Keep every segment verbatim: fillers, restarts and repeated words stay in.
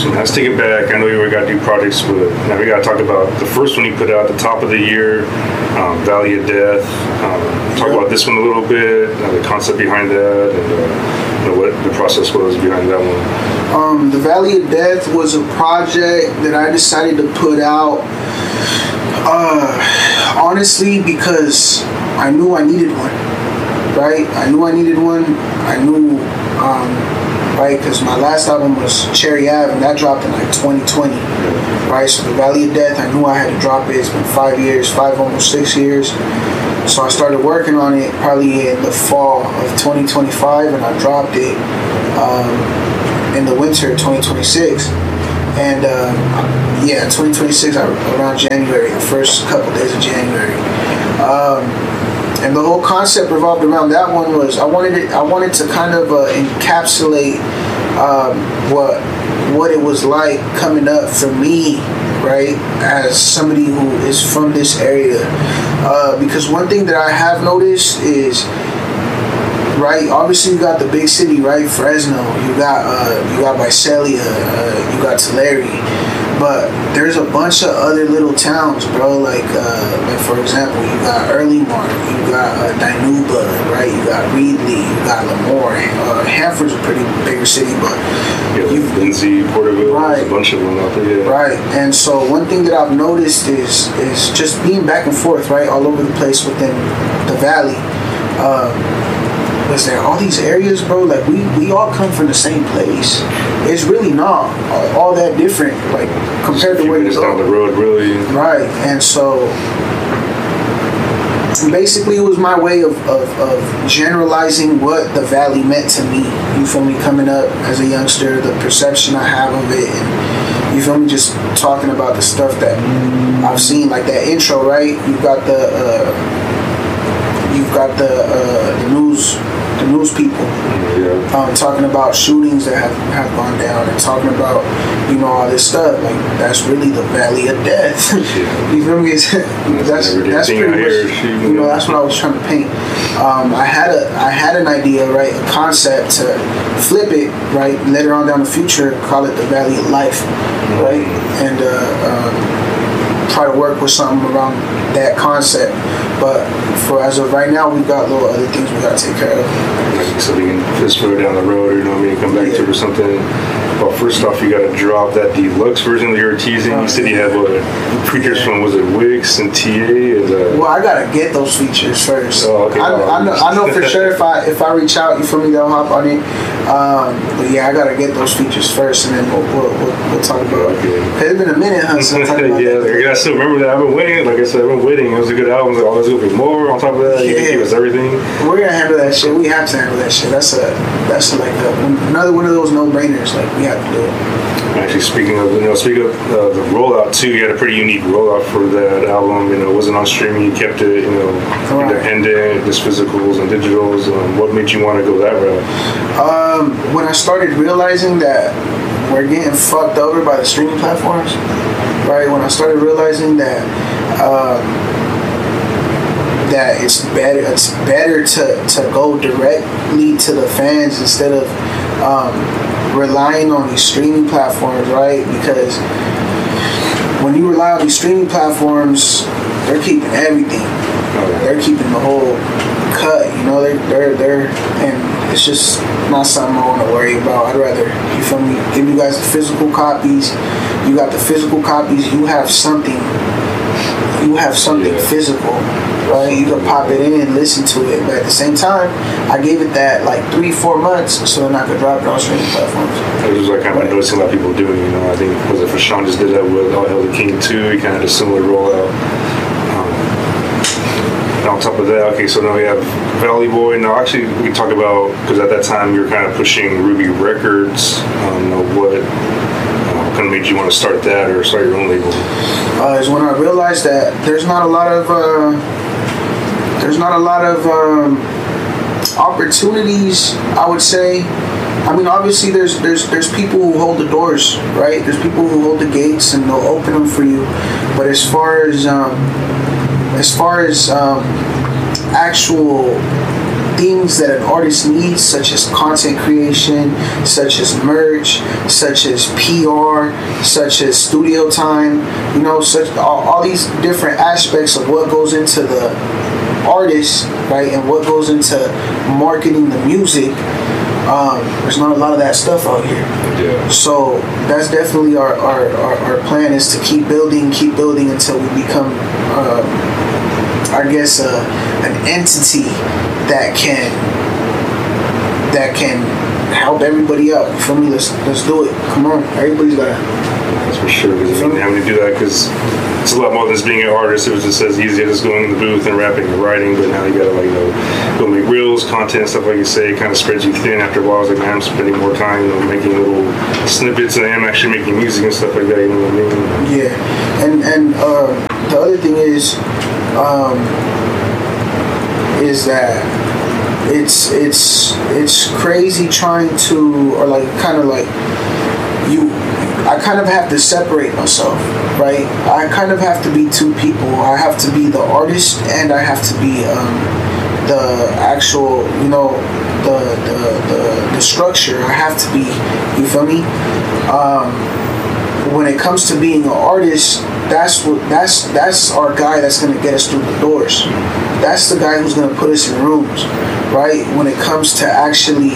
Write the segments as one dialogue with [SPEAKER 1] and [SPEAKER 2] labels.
[SPEAKER 1] Let's take it back. I know you got new projects, but now we got to talk about the first one you put out at the top of the year, um, Valley of Death. Um, talk yep. about this one a little bit, uh, the concept behind that, and uh, you know, what the process was behind that one.
[SPEAKER 2] Um, the Valley of Death was a project that I decided to put out, uh, honestly, because I knew I needed one, right? I knew I needed one. I knew... Um, right, because my last album was Cherry Ave, and that dropped in like twenty twenty, right? So the Valley of Death, I knew I had to drop it. It's been five years, five almost six years. So I started working on it probably in the fall of twenty twenty-five, and I dropped it um, in the winter of twenty twenty-six. And um, yeah, twenty twenty-six, around January, the first couple days of January. Um, And the whole concept revolved around that one was I wanted it. I wanted to kind of uh, encapsulate um, what what it was like coming up for me, right, as somebody who is from this area. Uh, because one thing that I have noticed is, right, obviously you got the big city, right, Fresno. You got uh, you got Visalia. Uh, you got Tulare. But there's a bunch of other little towns, bro. Like, uh, like for example, you got Earlymont, you got uh, Dinuba, right? You got Reedley, you got Lemoore. Uh, Hanford's a pretty bigger city, but
[SPEAKER 1] yeah, you, Lindsay, Porterville,
[SPEAKER 2] right,
[SPEAKER 1] there's a bunch of them out there. Yeah.
[SPEAKER 2] Right. And so one thing that I've noticed is is just being back and forth, right, all over the place within the valley. Um, was there all these areas, bro? Like we we all come from the same place. It's really not all that different, like compared to where you go.
[SPEAKER 1] Down the road, really.
[SPEAKER 2] Right, and so basically it was my way of, of of generalizing what the valley meant to me. You feel me? Coming up as a youngster, the perception I have of it, and you feel me? Just talking about the stuff that I've seen, like that intro, right? You've got the uh, you've got the uh, the news. The news people, yeah. um, talking about shootings that have, have gone down, and talking about, you know, all this stuff. Like that's really the Valley of Death. Yeah. You feel me? that's that's pretty much, you know, that's what I was trying to paint. Um, I had a I had an idea, right, a concept to flip it, right, later on down the future, call it the Valley of Life, mm-hmm. right, and uh, um, try to work with something around that concept. But for as of right now, we've got little other things we got to take care of.
[SPEAKER 1] Like so we can just throw it down the road, or you know what I mean, come back yeah. to it or something. Well, first off, you got to drop that deluxe version that you were teasing. You said you had what features from, was it Wix and T A? And, uh,
[SPEAKER 2] well, I gotta get those features first.
[SPEAKER 1] Oh, okay.
[SPEAKER 2] I, I know, I know for sure if I if I reach out, you feel me, they'll hop on it. Um, but yeah, I gotta get those features first, and then we'll we'll, we'll, we'll talk about it. Okay. It's been a minute, huh? Since I about
[SPEAKER 1] yeah, like, I still remember that. I've been waiting. Like I said, I've been waiting. It was a good album. Like, oh, there's gonna be more on top of that. Yeah, give us everything.
[SPEAKER 2] We're gonna handle that shit. We have to handle that shit. That's a that's like a, another one of those no-brainers. Like we have to do it.
[SPEAKER 1] Actually, speaking of, you know, speaking of uh, the rollout too, you had a pretty unique rollout for that album. You know, it wasn't on streaming. You kept it, you know, right. independent, just physicals and digitals. Um, what made you want to go that route?
[SPEAKER 2] Um, when I started realizing that we're getting fucked over by the streaming platforms, right? When I started realizing that um, that it's better, it's better to to go directly to the fans instead of um, relying on these streaming platforms, right? Because when you rely on these streaming platforms, they're keeping everything. They're keeping the whole cut, you know. They're they're they're, and it's just not something I want to worry about. I'd rather, you feel me, give you guys the physical copies. You got the physical copies. You have something. You have something yeah. physical, right? You can pop it in and listen to it. But at the same time, I gave it that like three, four months so then I could drop it on streaming platforms.
[SPEAKER 1] It was like kind of right. noticing a lot of people doing, you know. I think, was it for Sean just did that with All Hail the King too. He kind of had a similar rollout. Um, and on top of that, okay, so now we have Valley Boy. Now, actually, we can talk about, because at that time you were kind of pushing Ruby Records. Um, you know, what uh, kind of made you want to start that or start your own label?
[SPEAKER 2] Uh, is when I realized that there's not a lot of uh, there's not a lot of um, opportunities, I would say. I mean, obviously there's there's there's people who hold the doors, right? There's people who hold the gates and they'll open them for you. But as far as um, as far as um, actual things that an artist needs, such as content creation, such as merch, such as P R, such as studio time, you know, such all, all these different aspects of what goes into the artist, right, and what goes into marketing the music. Um, there's not a lot of that stuff out here.
[SPEAKER 1] Yeah.
[SPEAKER 2] So that's definitely our, our, our, our plan, is to keep building, keep building until we become, uh, I guess, uh, an entity that can that can help everybody out. You feel me? Let's let's do it. Come on, everybody's got.
[SPEAKER 1] That's for sure. Because I mean, having to do that, because it's a lot more than just being an artist. It was just as easy as going in the booth and rapping and writing. But now you gotta like you know go make reels, content, stuff like you say. It kind of spreads you thin after a while. I was like, man, I'm spending more time, you know, making little snippets, and I'm actually making music and stuff like that. You know what I mean?
[SPEAKER 2] Yeah, and and uh, the other thing is, um, is that it's it's it's crazy trying to, or like kind of like you. I kind of have to separate myself, right? I kind of have to be two people. I have to be the artist, and I have to be um, the actual, you know, the, the the the structure. I have to be. You feel me? Um, when it comes to being an artist, that's what that's that's our guy that's gonna get us through the doors. That's the guy who's gonna put us in rooms, right? When it comes to actually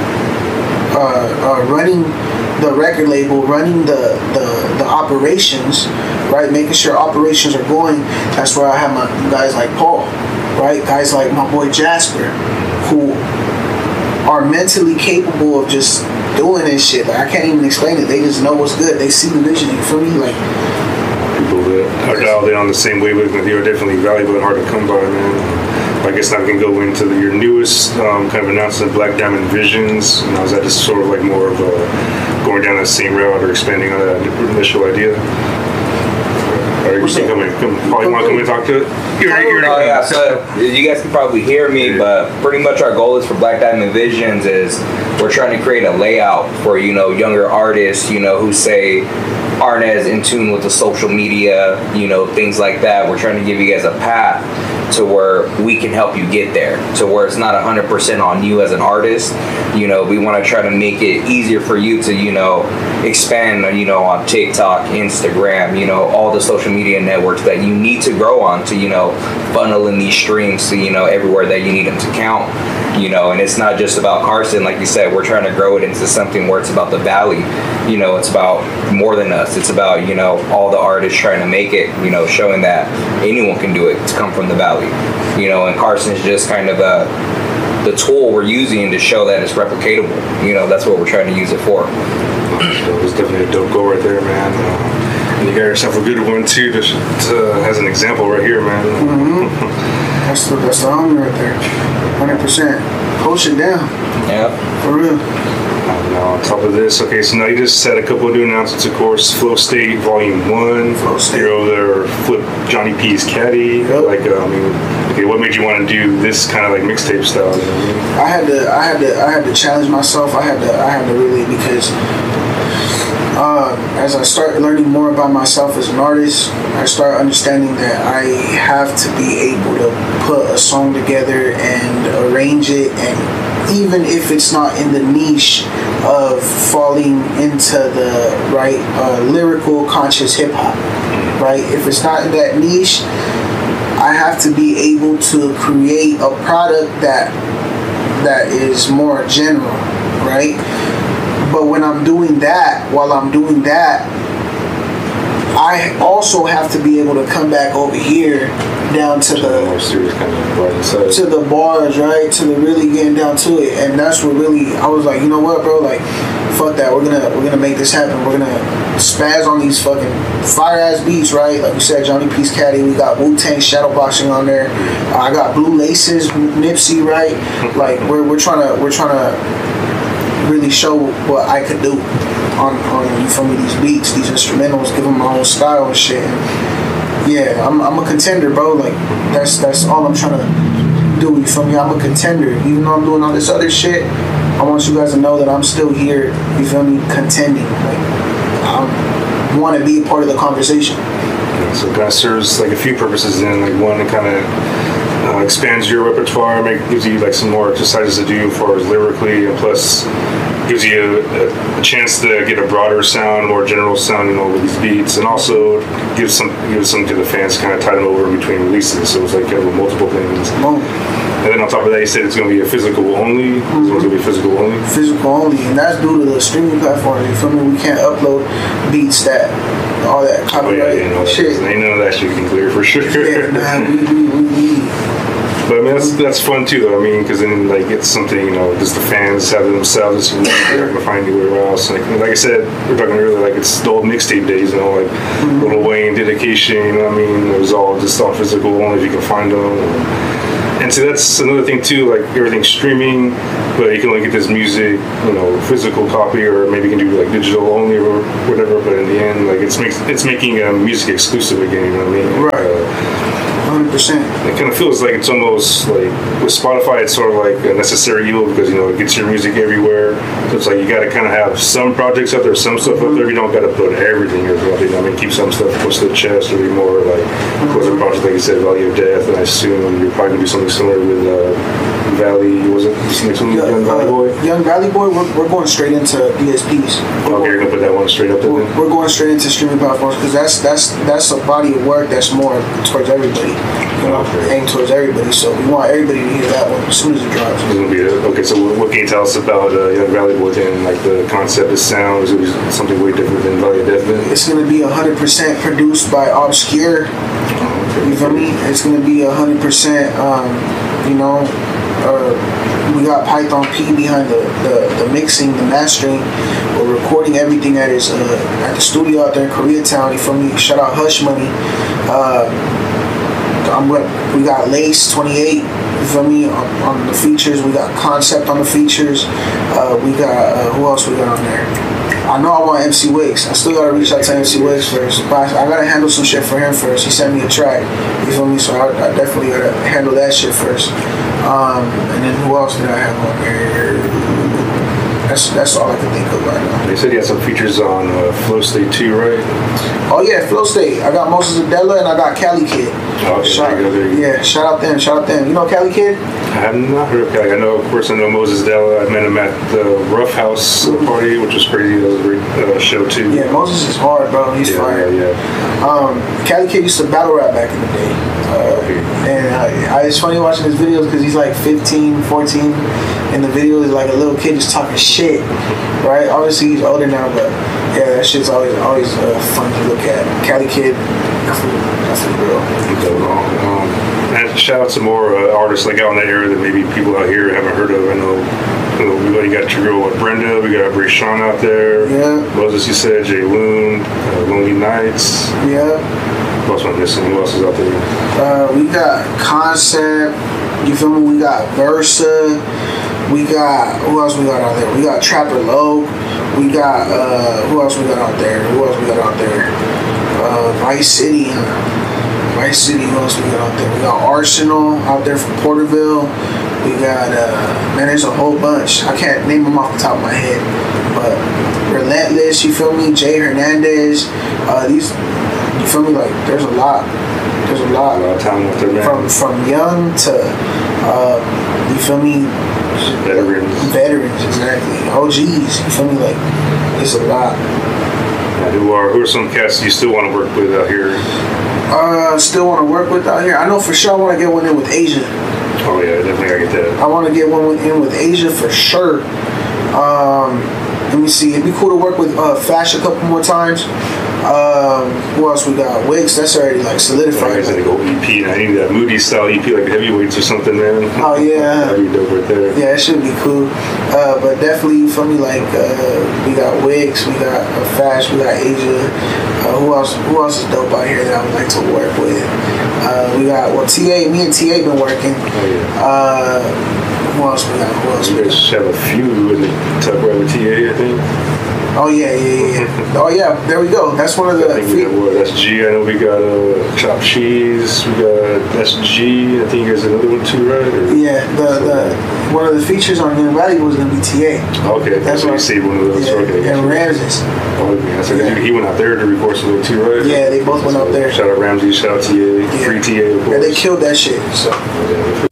[SPEAKER 2] uh, uh, running the record label, running the, the the operations, right? Making sure operations are going. That's where I have my guys like Paul, right? Guys like my boy Jasper, who are mentally capable of just doing this shit. Like, I can't even explain it. They just know what's good. They see the vision. You feel me? Like,
[SPEAKER 1] people that are dialed in on the same wavelength with you are definitely valuable and hard to come by, man. I guess now we can go into the, your newest um, kind of announcement, Black Diamond Visions. Now, is that just sort of like more of a going down that same route or expanding on that initial idea? Or you can come in, come, probably want to come in and talk to it? You're, you're,
[SPEAKER 3] oh yeah, so you guys can probably hear me, but pretty much our goal is for Black Diamond Visions is we're trying to create a layout for, you know, younger artists, you know, who say aren't as in tune with the social media, you know, things like that. We're trying to give you guys a path to where we can help you get there, to where it's not one hundred percent on you as an artist. You know, we want to try to make it easier for you to, you know, expand, you know, on TikTok, Instagram, you know, all the social media networks that you need to grow on to, you know, funnel in these streams to, you know, everywhere that you need them to count. You know, and it's not just about Carson, like you said. We're trying to grow it into something where it's about the Valley. You know, it's about more than us. It's about, you know, all the artists trying to make it, you know, showing that anyone can do it to come from the Valley. You know, and Carson's just kind of a, the tool we're using to show that it's replicatable. You know, that's what we're trying to use it for.
[SPEAKER 1] It was definitely a dope goal right there, man. Uh, and you got yourself a good one, too, to, to, as an example right here, man.
[SPEAKER 2] Mm-hmm. That's the, that's the homie right there. one hundred percent. Push it down.
[SPEAKER 3] Yeah.
[SPEAKER 2] For real.
[SPEAKER 1] And now on top of this, okay, so now you just said a couple of new announcements, of course. Flow State Volume one.
[SPEAKER 2] Flow State.
[SPEAKER 1] You're over there, Flip Johnny P's Caddy.
[SPEAKER 2] Yep.
[SPEAKER 1] Like, uh, I mean, okay, what made you want to do this kind of like mixtape style? You know what I mean?
[SPEAKER 2] I had to, I had to, I had to challenge myself. I had to, I had to really, because uh, as I start learning more about myself as an artist, I start understanding that I have to be able to put a song together and arrange it, and even if it's not in the niche of falling into the right uh, lyrical conscious hip hop, right? If it's not in that niche, I have to be able to create a product that that is more general, right? But when I'm doing that, while I'm doing that, I also have to be able to come back over here down to the
[SPEAKER 1] more serious kind of right
[SPEAKER 2] to the bars, right? To the really getting down to it. And that's what really, I was like, you know what, bro? Like, fuck that. We're gonna we're gonna make this happen. We're gonna spaz on these fucking fire ass beats, right? Like you said, Johnny P's Caddy. We got Wu-Tang Shadowboxing on there. Uh, I got Blue Laces, Nipsey, right? Like we're we're trying to we're trying to really show what I could do on, on you feel me, these beats, these instrumentals, give them my own style and shit. And yeah, I'm I'm a contender, bro. Like that's that's all I'm trying to do. You feel me? I'm a contender. Even though I'm doing all this other shit, I want you guys to know that I'm still here. You feel me? Contending. Like I want to be a part of the conversation.
[SPEAKER 1] Yeah, so that serves like a few purposes. Then, like one to kind of uh, expands your repertoire, make, gives you like some more exercises to do as far as lyrically, and plus gives you a, a chance to get a broader sound, more general sound, you know, with these beats, and also gives some gives some to the fans, kind of tie them over between releases. So it's like you have multiple things.
[SPEAKER 2] Boom.
[SPEAKER 1] And then on top of that, you said it's going to be a physical only. Mm-hmm. It's going to be physical only.
[SPEAKER 2] Physical only, and that's due to the streaming platform. You feel me? We can't upload beats that all that copyright
[SPEAKER 1] oh, yeah, yeah, no,
[SPEAKER 2] shit.
[SPEAKER 1] Ain't none of that shit getting clear for sure.
[SPEAKER 2] Yeah, nah, we, we, we, we.
[SPEAKER 1] But I mean, that's that's fun too, though. I mean, because then like it's something, you know, just the fans have it themselves. It's they're not gonna find anywhere else. Like, like I said, we we're talking earlier, like it's the old mixtape days, you know, like mm-hmm. Lil Wayne, Dedication. You know what I mean? It was all just all physical, only if you can find them. And so that's another thing too. Like everything's streaming, but you can only get this music, you know, physical copy, or maybe you can do like digital only or whatever. But in the end, like it's makes it's making um, music exclusive again. You know what I mean?
[SPEAKER 2] Right.
[SPEAKER 1] Uh,
[SPEAKER 2] one hundred percent.
[SPEAKER 1] It kind of feels like it's almost like with Spotify, it's sort of like a necessary evil because, you know, it gets your music everywhere. So it's like you got to kind of have some projects out there, some stuff mm-hmm. out there. You don't got to put everything or something. I mean, keep some stuff close to the chest, or be more like mm-hmm. close to projects, like you said, Valley of Death. And I assume you're probably going to do something similar with uh, Valley, was it? Next one,
[SPEAKER 2] yeah,
[SPEAKER 1] Young Valley
[SPEAKER 2] uh,
[SPEAKER 1] Boy?
[SPEAKER 2] Young Valley Boy, we're, we're going straight into D S Ps. We're
[SPEAKER 1] okay, you're going to put that one straight up there
[SPEAKER 2] we're,
[SPEAKER 1] then?
[SPEAKER 2] We're going straight into streaming platforms because that's, that's, that's a body of work that's more towards everybody. You know, okay. Aimed towards everybody. So we want everybody to hear that one as soon as it drops.
[SPEAKER 1] It's gonna be a, okay, so what, what can you tell us about uh, Young Valley Boy then? Like the concept, the sound, is it something way different than Valley of Death then?
[SPEAKER 2] It's going to be one hundred percent produced by Obscure.
[SPEAKER 1] Okay.
[SPEAKER 2] You feel me? It's going to be one hundred percent, um, you know, uh, we got Python P behind the, the, the mixing, the mastering. We're recording everything at his uh, at the studio out there in Koreatown. You feel me? Shout out Hush Money. Uh, I'm with, we got Lace twenty-eight. You feel me? On, on the features, we got Concept on the features. Uh, we got uh, who else we got on there? I know I want M C Wiggs. I still gotta reach out to M C Wiggs first. But I, I gotta handle some shit for him first. He sent me a track. You feel me? So I, I definitely gotta handle that shit first. Um, and then who else did I have on there? That's that's all I can think of right now.
[SPEAKER 1] They said you had some features on uh, Flow State too, right?
[SPEAKER 2] Oh yeah, Flow State. I got Moses Adela and I got Cali Kid.
[SPEAKER 1] Oh, okay,
[SPEAKER 2] shout,
[SPEAKER 1] there you go, there you
[SPEAKER 2] yeah, go. shout out them, shout out them. You know Cali Kid?
[SPEAKER 1] I have not heard of Cali. I know, of course, I know Moses Della. I met him at the Rough House mm-hmm. party, which was crazy. That was a great uh, show too.
[SPEAKER 2] Yeah, Moses is hard, bro. He's
[SPEAKER 1] yeah,
[SPEAKER 2] fire.
[SPEAKER 1] Yeah, yeah.
[SPEAKER 2] Um, Cali Kid used to battle rap back in the day. Uh, okay. And I, I, it's funny watching his videos because he's like fifteen, fourteen. And the video is like a little kid just talking shit, right? Obviously he's older now, but yeah, that shit's always always uh, fun to look at. Cali Kid, that's the, that's the real.
[SPEAKER 1] Um, and shout out to more uh, artists like out in that area that maybe people out here haven't heard of. I know, you know we already got your girl with Brenda, we got Bray Sean out there.
[SPEAKER 2] Yeah.
[SPEAKER 1] Moses, you said, Jay Loon, uh, Lonely Nights.
[SPEAKER 2] Yeah.
[SPEAKER 1] Who else am I missing? Who else is out there?
[SPEAKER 2] Uh, we got Concept. You feel me? We got Versa. We got, who else we got out there? We got Trapper Low. We got, uh, who else we got out there? Who else we got out there? Uh, Vice City. Vice City, who else we got out there? We got Arsenal out there from Porterville. We got, uh, man, there's a whole bunch. I can't name them off the top of my head. But Relentless, you feel me? Jay Hernandez. Uh, these, you feel me? Like, there's a lot. There's a lot.
[SPEAKER 1] A lot of talent out there, man.
[SPEAKER 2] From, from young to, uh, you feel me?
[SPEAKER 1] Veterans.
[SPEAKER 2] Veterans, exactly. O Gs, you feel me? Like, it's a lot.
[SPEAKER 1] Yeah, who are who are some cats you still want to work with out here?
[SPEAKER 2] Uh, still want to work with out here? I know for sure I want to get one in with Asia.
[SPEAKER 1] Oh yeah, definitely I get that.
[SPEAKER 2] I want to get one in with Asia for sure. Um, let me see. It'd be cool to work with uh, Flash a couple more times. Um, who else we got? Wiggs, that's already like solidified.
[SPEAKER 1] I said to go E P, and I need that Moody style E P, like the Heavyweights or something, man.
[SPEAKER 2] Oh yeah,
[SPEAKER 1] that'd be dope right there.
[SPEAKER 2] Yeah, it should be cool. Uh, but definitely, you feel me? Like uh, we got Wiggs, we got uh, Flash, we got Asia. Uh, who else? Who else is dope out here that I would like to work with? Uh, we got well, T A. Me and T A been working.
[SPEAKER 1] Oh yeah.
[SPEAKER 2] Uh, who else we got? Who else?
[SPEAKER 1] You
[SPEAKER 2] we
[SPEAKER 1] guys
[SPEAKER 2] got?
[SPEAKER 1] have a few in the Tuck right with T A, I think.
[SPEAKER 2] Oh yeah, yeah, yeah. yeah. Oh yeah, there we go. That's one of the.
[SPEAKER 1] I think we got what? That's G. I know we got uh, chopped cheese. We got that's G. I think there's another one too, right? Or,
[SPEAKER 2] yeah, the the one of the features on Young Valley was gonna be T A.
[SPEAKER 1] Okay, that's what you see one of those.
[SPEAKER 2] Yeah,
[SPEAKER 1] Okay,
[SPEAKER 2] and Ramses.
[SPEAKER 1] Oh, yeah. So
[SPEAKER 2] Yeah.
[SPEAKER 1] he went out there to record something too, right?
[SPEAKER 2] Yeah, they both went
[SPEAKER 1] So,
[SPEAKER 2] out there.
[SPEAKER 1] Shout out Ramsey. Shout out T A.
[SPEAKER 2] Yeah.
[SPEAKER 1] Free T A, of course.
[SPEAKER 2] Yeah, they killed that shit. So.
[SPEAKER 1] Yeah.